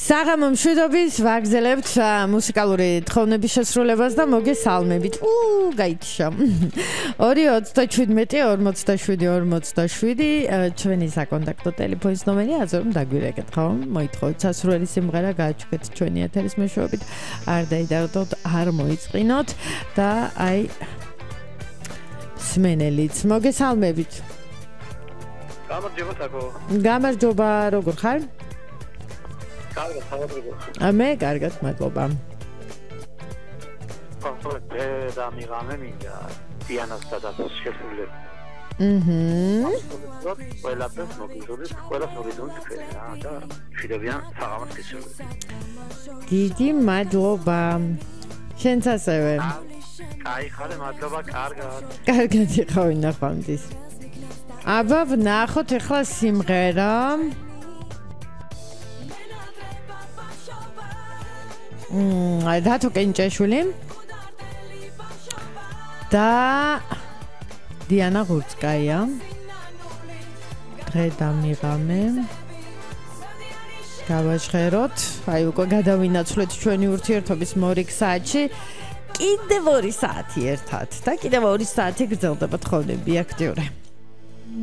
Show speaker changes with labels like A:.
A: საღამო მშვიდობის ვაგზელებთ მუსიკალური თხოვნების შესრულებას და მოგესალმებით. გაიჩა. 2-37-47-47 ჩვენი საკონტაქტო ტელეფონის ნომერი აზრ რომ დაგვირეკეთ ხო? მოითხოვეთ სასურველი სიმღერა გააჩვენეთ ჩვენი ეთერის მეშვეობით. არ დაიდარდოთ, არ მოიწყინოთ და აი სმენელიც მოგესალმებით.
B: გამარჯობა თაკო.
A: გამარჯობა, როგორ ხარ?
B: კარგად, საუბრობ.
A: მე კარგად, მადლობა.
B: კონსოლე და მიღამე მინდა პიანოს დადასოს შესრულება. ყველაფერს მოგიძულეთ, ყველას მოგიძულეთ თქვენ და შვიდებიან საღამოს გისურვებთ.
A: დიდი მადლობა. შენც ასევე.
B: კაი ხარ, მადლობა, კარგად.
A: კარგად იყავი ნახვამდის. აბა ვნახოთ ახლა სიმღერა. დათო კენჭაშვილი და დიანა ღურცკაია დღე დამიღამე გავაჟღეროთ აი უკვე გადავინაცვლეთ ჩვენი ურთიერთობის მორიგ საათში კიდევ 2 საათი ერთად და კიდევ 2 საათი გრძელდება თხოვნები აქტიური